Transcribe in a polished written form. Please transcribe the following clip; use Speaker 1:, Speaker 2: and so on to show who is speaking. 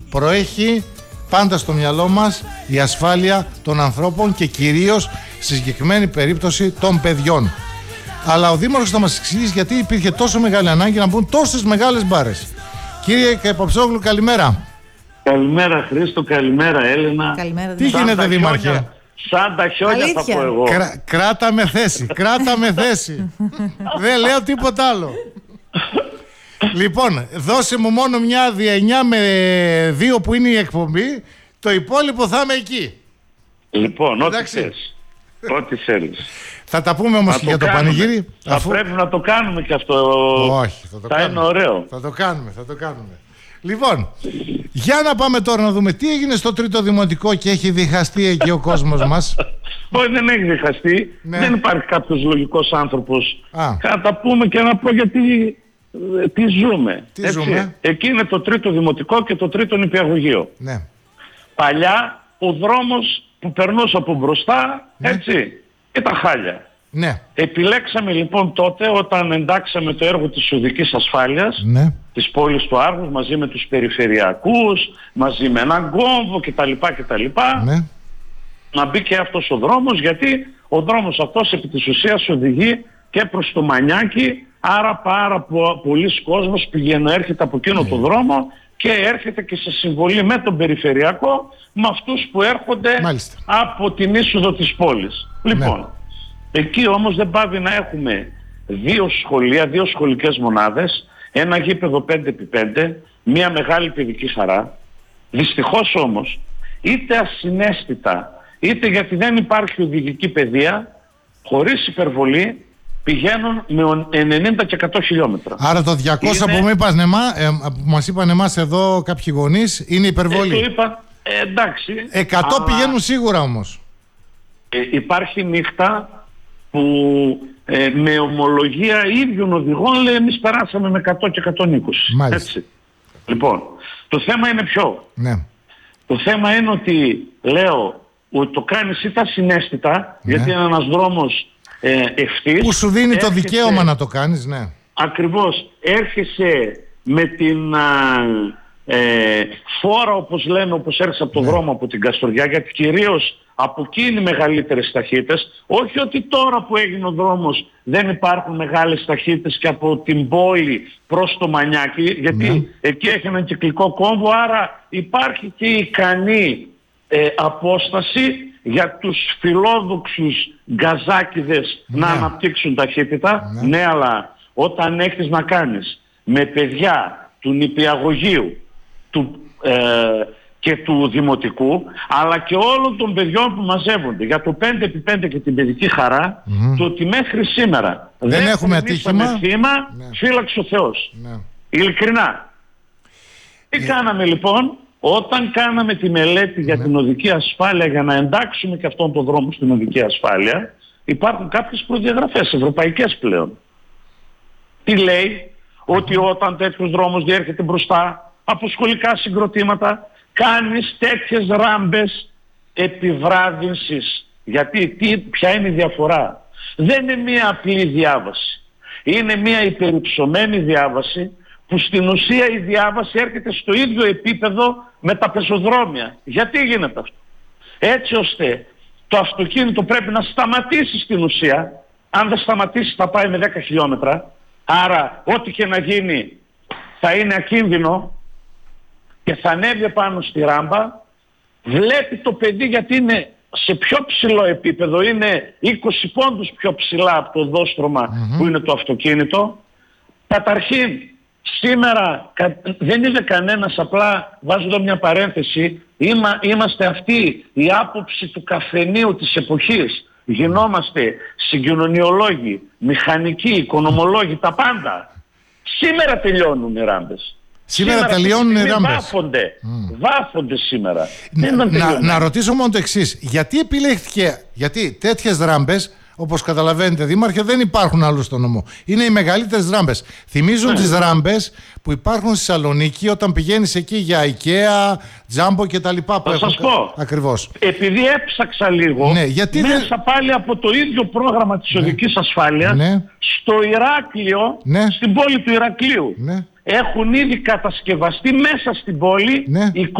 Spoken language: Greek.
Speaker 1: προέχει πάντα στο μυαλό μας η ασφάλεια των ανθρώπων και κυρίως στη συγκεκριμένη περίπτωση των παιδιών. Αλλά ο Δήμαρχος θα μας εξηγήσει γιατί υπήρχε τόσο μεγάλη ανάγκη να μπουν τόσες μεγάλες μπάρες. Κύριε Καϊποψόγλου, καλημέρα.
Speaker 2: Καλημέρα Χρήστο, καλημέρα Έλενα.
Speaker 3: Καλημέρα,
Speaker 1: Τι γίνεται, Δήμαρχε?
Speaker 2: Σαν τα χιόνια θα πω εγώ.
Speaker 1: Κράτα με θέση, κράτα με θέση. Δεν λέω τίποτα άλλο. Λοιπόν, δώσε μου μόνο μια 9 με 2 που είναι η εκπομπή. Το υπόλοιπο θα είμαι εκεί.
Speaker 2: Λοιπόν, ό,τι θες. Ό,τι θέλεις.
Speaker 1: Θα τα πούμε όμως και για το πανηγύρι.
Speaker 2: Θα πρέπει να το κάνουμε και αυτό.
Speaker 1: Όχι, θα το κάνουμε.
Speaker 2: Είναι ωραίο.
Speaker 1: Θα το κάνουμε. Λοιπόν, για να πάμε τώρα να δούμε τι έγινε στο τρίτο δημοτικό και έχει διχαστεί εκεί ο κόσμος μας.
Speaker 2: Όχι, δεν έχει διχαστεί. Ναι. Δεν υπάρχει κάποιος λογικός άνθρωπος. Θα τα πούμε και να πω γιατί τι ζούμε. Εκεί είναι το τρίτο δημοτικό και το τρίτο νηπιαγωγείο.
Speaker 1: Ναι.
Speaker 2: Παλιά ο δρόμος που περνούσε από μπροστά, έτσι, ήταν χάλια.
Speaker 1: Ναι.
Speaker 2: Επιλέξαμε λοιπόν τότε, όταν εντάξαμε το έργο της οδικής ασφάλειας, της πόλης του Άργους, μαζί με τους περιφερειακούς, μαζί με έναν κόμβο κτλ. Να μπει και αυτός ο δρόμος, γιατί ο δρόμος αυτός επί της ουσίας οδηγεί και προς το Μανιάκι, άρα πάρα πολλοί κόσμος πηγαίνει, έρχεται από εκείνο το δρόμο και έρχεται και σε συμβολή με τον περιφερειακό, με αυτούς που έρχονται από την είσοδο της πόλης. Λοιπόν, εκεί όμως δεν πάβει να έχουμε 2 σχολεία, 2 σχολικές μονάδες, ένα γήπεδο 5x5, μια μεγάλη παιδική χαρά. Δυστυχώς όμως, είτε ασυναίσθητα, είτε γιατί δεν υπάρχει οδηγική παιδεία, χωρίς υπερβολή, πηγαίνουν με 90 και 100 χιλιόμετρα.
Speaker 1: Άρα το 200 που μας είπαν εμάς εδώ κάποιοι γονείς είναι υπερβολή.
Speaker 2: Το είπα, εντάξει.
Speaker 1: 100 πηγαίνουν σίγουρα όμως.
Speaker 2: Υπάρχει νύχτα που με ομολογία ίδιων οδηγών λέει εμείς περάσαμε με 100 και 120. Έτσι. Λοιπόν, το θέμα είναι ποιο? Το θέμα είναι ότι λέω ότι το κάνεις είτε ασυναίσθητα, γιατί είναι ένας δρόμος ευθύς.
Speaker 1: Που σου δίνει το δικαίωμα να το κάνεις,
Speaker 2: Ακριβώς. Έρχεσαι με την φόρα, όπως λένε, όπως έρχεσαι από το δρόμο από την Καστοριά, γιατί κυρίως από εκεί είναι οι μεγαλύτερες ταχύτητες. Όχι ότι τώρα που έγινε ο δρόμος δεν υπάρχουν μεγάλες ταχύτητες και από την πόλη προς το Μανιάκι, γιατί εκεί έχει έναν κυκλικό κόμβο, άρα υπάρχει και ικανή απόσταση για τους φιλόδοξους γκαζάκιδες να αναπτύξουν ταχύτητα. Ναι, αλλά όταν έχεις να κάνεις με παιδιά του νηπιαγωγείου και του δημοτικού, αλλά και όλων των παιδιών που μαζεύονται για το 5x5 και την παιδική χαρά, το ότι μέχρι σήμερα
Speaker 1: δεν έχουμε ατύχημα,
Speaker 2: φύλαξε ο Θεός. Ειλικρινά. Τι κάναμε λοιπόν? Όταν κάναμε τη μελέτη για την οδική ασφάλεια, για να εντάξουμε και αυτόν τον δρόμο στην οδική ασφάλεια, υπάρχουν κάποιες προδιαγραφές ευρωπαϊκές πλέον. Τι λέει? Ότι όταν τέτοιος δρόμος διέρχεται μπροστά από σχολικά συγκροτήματα, κάνεις τέτοιες ράμπες επιβράδυνσης. Γιατί ποια είναι η διαφορά? Δεν είναι μία απλή διάβαση. Είναι μία υπερυψωμένη διάβαση, που στην ουσία η διάβαση έρχεται στο ίδιο επίπεδο με τα πεζοδρόμια. Γιατί γίνεται αυτό? Έτσι ώστε το αυτοκίνητο πρέπει να σταματήσει στην ουσία. Αν δεν σταματήσει θα πάει με 10 χιλιόμετρα. Άρα ό,τι και να γίνει θα είναι ακίνδυνο και θα ανέβει πάνω στη ράμπα. Βλέπει το παιδί, γιατί είναι σε πιο ψηλό επίπεδο, είναι 20 πόντους πιο ψηλά από το οδόστρωμα που είναι το αυτοκίνητο. Καταρχήν, σήμερα δεν είναι κανένας, απλά βάζω εδώ μια παρένθεση, είμαστε αυτή η άποψη του καφενείου της εποχής. Γινόμαστε συγκοινωνιολόγοι, μηχανικοί, οικονομολόγοι, τα πάντα. Σήμερα τελειώνουν οι ράμπες.
Speaker 1: Σήμερα τελειώνουν οι ράμπες.
Speaker 2: Βάφονται σήμερα.
Speaker 1: Να ρωτήσω μόνο το εξής. Γιατί επιλέχθηκε, γιατί τέτοιες ράμπες, όπως καταλαβαίνετε, Δήμαρχε, δεν υπάρχουν αλλού στο νομό. Είναι οι μεγαλύτερες ράμπες. Θυμίζουν τις ράμπες που υπάρχουν στη Θεσσαλονίκη όταν πηγαίνεις εκεί για IKEA, Jumbo κτλ.
Speaker 2: Θα σας πω.
Speaker 1: Ακριβώς.
Speaker 2: Επειδή έψαξα λίγο, μέσα πάλι από το ίδιο πρόγραμμα της οδικής ασφάλειας, στο Ηράκλειο, στην πόλη του Ηρακλείου, έχουν ήδη κατασκευαστεί μέσα στην πόλη